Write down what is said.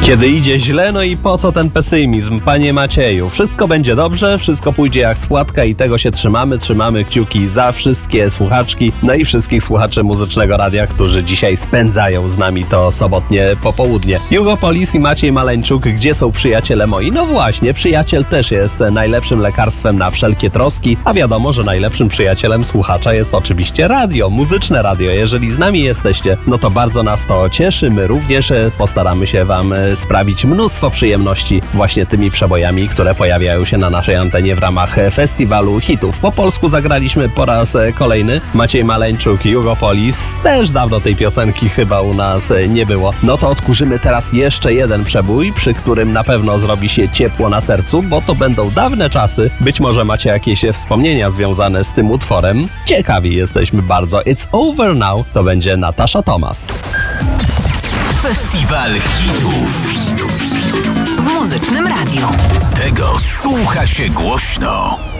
Kiedy idzie źle, no i po co ten pesymizm, panie Macieju? Wszystko będzie dobrze, wszystko pójdzie jak z płatka i tego się trzymamy. Trzymamy kciuki za wszystkie słuchaczki, no i wszystkich słuchaczy Muzycznego Radia, którzy dzisiaj spędzają z nami to sobotnie popołudnie. Hugo Polis i Maciej Maleńczuk, gdzie są przyjaciele moi? No właśnie, przyjaciel też jest najlepszym lekarstwem na wszelkie troski, a wiadomo, że najlepszym przyjacielem słuchacza jest oczywiście radio, Muzyczne Radio. Jeżeli z nami jesteście, no to bardzo nas to cieszy. My również postaramy się wam sprawić mnóstwo przyjemności właśnie tymi przebojami, które pojawiają się na naszej antenie w ramach festiwalu hitów. Po polsku zagraliśmy po raz kolejny. Maciej Maleńczuk i Hugo Polis. Też dawno tej piosenki chyba u nas nie było. No to odkurzymy teraz jeszcze jeden przebój, przy którym na pewno zrobi się ciepło na sercu, bo to będą dawne czasy. Być może macie jakieś wspomnienia związane z tym utworem. Ciekawi jesteśmy bardzo. It's Over Now. To będzie Natasza Thomas. Festiwal hitów w Muzycznym Radiu. Tego słucha się głośno.